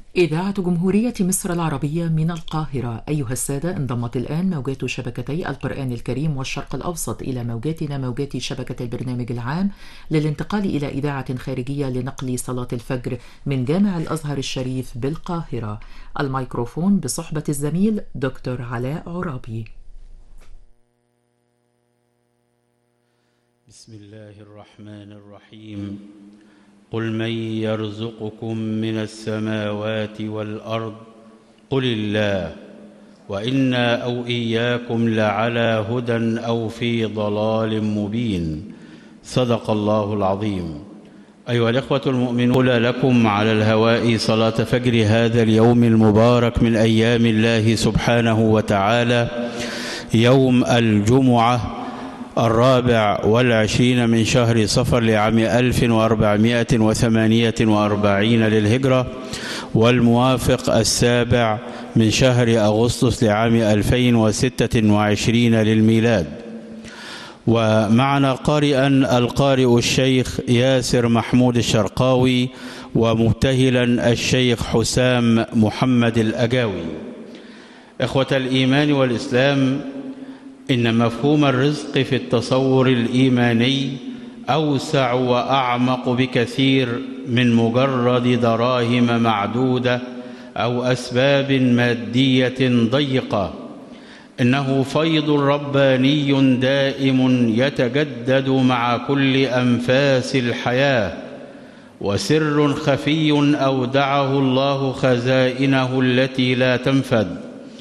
إذاعة جمهورية مصر العربية من القاهرة. أيها السادة، انضمت الآن موجات شبكتي القرآن الكريم والشرق الأوسط إلى موجاتنا موجات شبكة البرنامج العام للانتقال إلى إذاعة خارجية لنقل صلاة الفجر من جامع الأزهر الشريف بالقاهرة. الميكروفون بصحبة الزميل دكتور علاء عرابي. بسم الله الرحمن الرحيم. قل من يرزقكم من السماوات والأرض قل الله وإنا أو إياكم لعلى هدى أو في ضلال مبين. صدق الله العظيم. أيها الإخوة المؤمنون، لكم على الهواء صلاة فجر هذا اليوم المبارك من أيام الله سبحانه وتعالى، يوم الجمعة 24 من شهر صفر لعام 1448 للهجرة، والموافق 7 من شهر أغسطس لعام 2026 للميلاد. ومعنا قارئا القارئ الشيخ ياسر محمود الشرقاوي، ومبتهلا الشيخ حسام محمد الأجاوي. إخوة الإيمان والإسلام، إن مفهوم الرزق في التصور الإيماني أوسع وأعمق بكثير من مجرد دراهم معدودة أو أسباب مادية ضيقة. إنه فيض رباني دائم يتجدد مع كل أنفاس الحياة، وسر خفي أودعه الله خزائنه التي لا تنفد،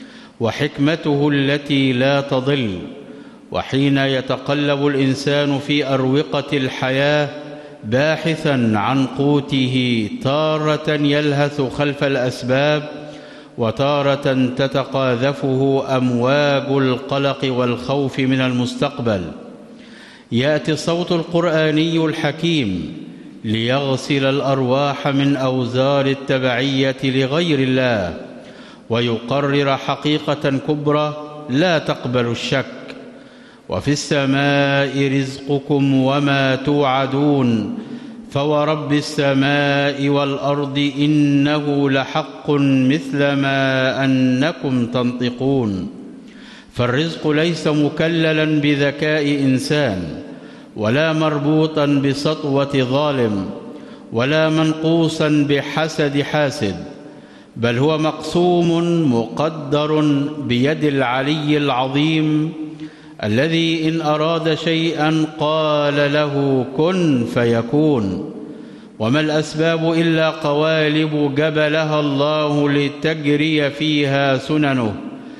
وحكمته التي لا تضل. وحين يتقلب الإنسان في أروقة الحياة باحثا عن قوته، تارة يلهث خلف الأسباب، وتارة تتقاذفه أمواج القلق والخوف من المستقبل، يأتي الصوت القرآني الحكيم ليغسل الأرواح من أوزار التبعية لغير الله، ويقرر حقيقة كبرى لا تقبل الشك: وفي السماء رزقكم وما توعدون فورب السماء والأرض إنه لحق مثل ما أنكم تنطقون. فالرزق ليس مكللا بذكاء إنسان، ولا مربوطا بسطوة ظالم، ولا منقوصا بحسد حاسد، بل هو مقسوم مقدر بيد العلي العظيم، الذي إن أراد شيئا قال له كن فيكون. وما الأسباب إلا قوالب جبلها الله لتجري فيها سننه،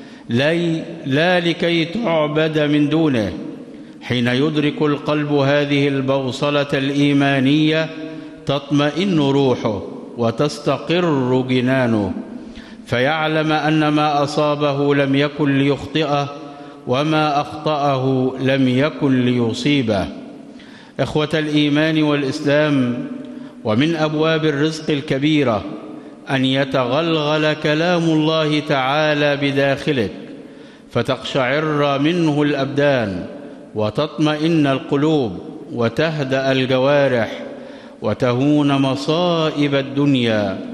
لا لكي تعبد من دونه. حين يدرك القلب هذه البوصلة الإيمانية تطمئن روحه وتستقر جنانه، فيعلم أن ما أصابه لم يكن ليخطئه، وما أخطأه لم يكن ليصيبه. إخوة الإيمان والإسلام، ومن أبواب الرزق الكبيرة أن يتغلغل كلام الله تعالى بداخلك، فتقشعر منه الأبدان، وتطمئن القلوب، وتهدأ الجوارح، وتهون مصائب الدنيا،